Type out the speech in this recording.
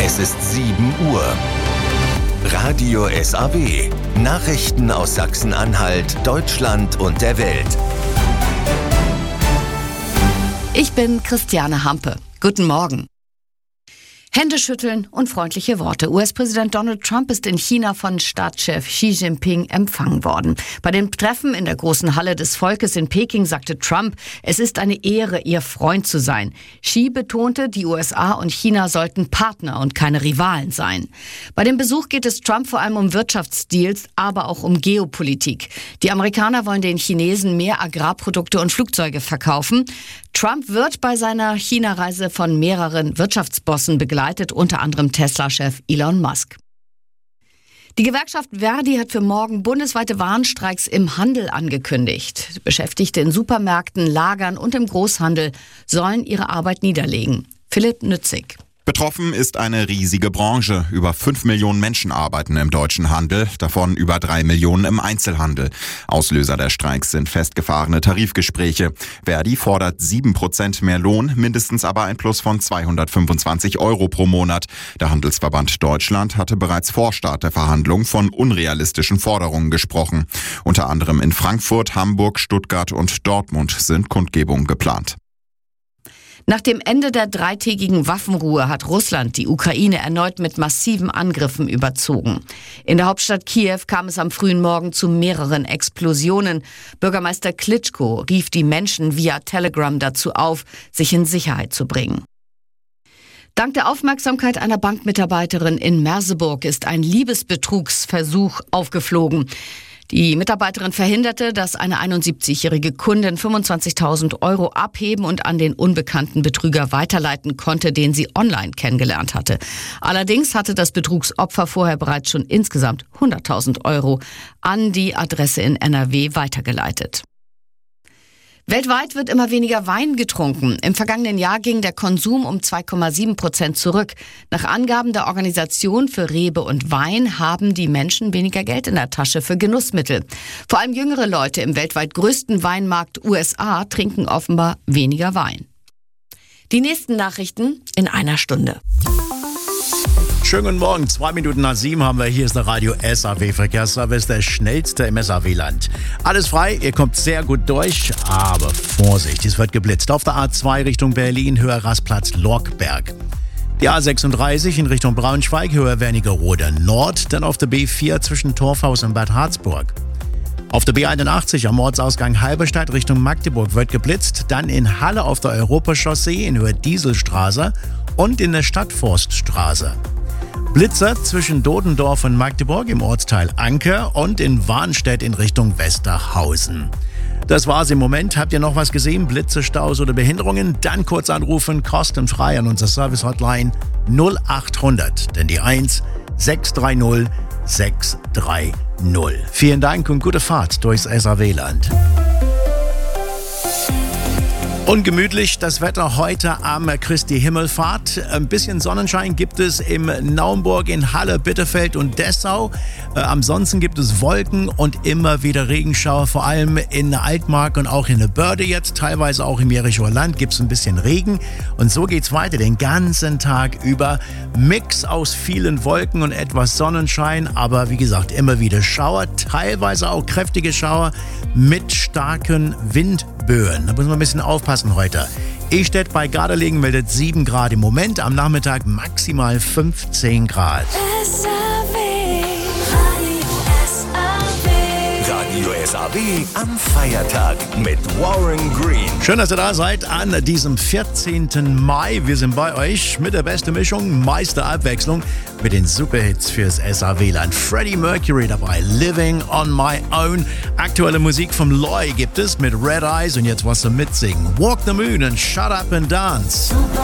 Es ist 7 Uhr. Radio SAW. Nachrichten aus Sachsen-Anhalt, Deutschland und der Welt. Ich bin Christiane Hampe. Guten Morgen. Hände schütteln und freundliche Worte. US-Präsident Donald Trump ist in China von Staatschef Xi Jinping empfangen worden. Bei dem Treffen in der großen Halle des Volkes in Peking sagte Trump, es ist eine Ehre, ihr Freund zu sein. Xi betonte, die USA und China sollten Partner und keine Rivalen sein. Bei dem Besuch geht es Trump vor allem um Wirtschaftsdeals, aber auch um Geopolitik. Die Amerikaner wollen den Chinesen mehr Agrarprodukte und Flugzeuge verkaufen. Trump wird bei seiner China-Reise von mehreren Wirtschaftsbossen begleitet, unter anderem Tesla-Chef Elon Musk. Die Gewerkschaft Verdi hat für morgen bundesweite Warnstreiks im Handel angekündigt. Beschäftigte in Supermärkten, Lagern und im Großhandel sollen ihre Arbeit niederlegen. Philipp Nützig. Betroffen ist eine riesige Branche. Über 5 Millionen Menschen arbeiten im deutschen Handel, davon über 3 Millionen im Einzelhandel. Auslöser der Streiks sind festgefahrene Tarifgespräche. Verdi fordert 7% mehr Lohn, mindestens aber ein Plus von 225 € pro Monat. Der Handelsverband Deutschland hatte bereits vor Start der Verhandlungen von unrealistischen Forderungen gesprochen. Unter anderem in Frankfurt, Hamburg, Stuttgart und Dortmund sind Kundgebungen geplant. Nach dem Ende der 3-tägigen Waffenruhe hat Russland die Ukraine erneut mit massiven Angriffen überzogen. In der Hauptstadt Kiew kam es am frühen Morgen zu mehreren Explosionen. Bürgermeister Klitschko rief die Menschen via Telegram dazu auf, sich in Sicherheit zu bringen. Dank der Aufmerksamkeit einer Bankmitarbeiterin in Merseburg ist ein Liebesbetrugsversuch aufgeflogen. Die Mitarbeiterin verhinderte, dass eine 71-jährige Kundin 25.000 € abheben und an den unbekannten Betrüger weiterleiten konnte, den sie online kennengelernt hatte. Allerdings hatte das Betrugsopfer vorher bereits schon insgesamt 100.000 € an die Adresse in NRW weitergeleitet. Weltweit wird immer weniger Wein getrunken. Im vergangenen Jahr ging der Konsum um 2,7% zurück. Nach Angaben der Organisation für Rebe und Wein haben die Menschen weniger Geld in der Tasche für Genussmittel. Vor allem jüngere Leute im weltweit größten Weinmarkt USA trinken offenbar weniger Wein. Die nächsten Nachrichten in einer Stunde. Schönen guten Morgen, 2 Minuten nach 7 haben wir. Hier ist der Radio SAW Verkehrsservice, der schnellste im SAW-Land. Alles frei, ihr kommt sehr gut durch, aber Vorsicht, es wird geblitzt. Auf der A2 Richtung Berlin, Höhe Rastplatz Lorkberg. Die A36 in Richtung Braunschweig, Höhe Wernigerode Nord, dann auf der B4 zwischen Torfhaus und Bad Harzburg. Auf der B81 am Ortsausgang Halberstadt Richtung Magdeburg wird geblitzt, dann in Halle auf der Europachaussee in Höhe Dieselstraße und in der Stadtforststraße. Blitzer zwischen Dodendorf und Magdeburg im Ortsteil Anker und in Warnstedt in Richtung Westerhausen. Das war's im Moment. Habt ihr noch was gesehen? Blitze, Staus oder Behinderungen? Dann kurz anrufen, kostenfrei an unser Service-Hotline 0800, denn die 1 630 630. Vielen Dank und gute Fahrt durchs SAW-Land. Ungemütlich das Wetter heute am Christi Himmelfahrt. Ein bisschen Sonnenschein gibt es im Naumburg, in Halle, Bitterfeld und Dessau. Ansonsten gibt es Wolken und immer wieder Regenschauer, vor allem in Altmark und auch in der Börde jetzt. Teilweise auch im Jerichoer Land gibt es ein bisschen Regen. Und so geht's weiter den ganzen Tag über. Mix aus vielen Wolken und etwas Sonnenschein, aber wie gesagt immer wieder Schauer, teilweise auch kräftige Schauer mit starken Windböen. Da muss man ein bisschen aufpassen heute. Ehstedt bei Gardelegen meldet 7 Grad im Moment, am Nachmittag maximal 15 Grad. Radio SAW am Feiertag mit Warren Green. Schön, dass ihr da seid an diesem 14. Mai. Wir sind bei euch mit der besten Mischung, meiste Abwechslung mit den Superhits fürs SAW-Land. Freddie Mercury dabei, Living on My Own. Aktuelle Musik vom Loy gibt es mit Red Eyes und jetzt was zum Mitsingen. Walk the Moon and Shut Up and Dance. Super